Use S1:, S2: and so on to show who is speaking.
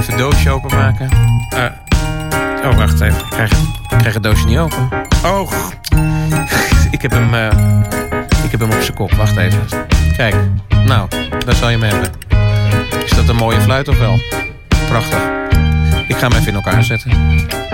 S1: Even het doosje openmaken. Oh, wacht even. Ik krijg het doosje niet open. Oh, ik heb hem op zijn kop. Wacht even. Kijk, nou, daar zal je hem hebben. Is dat een mooie fluit of wel? Prachtig. Ik ga hem even in elkaar zetten.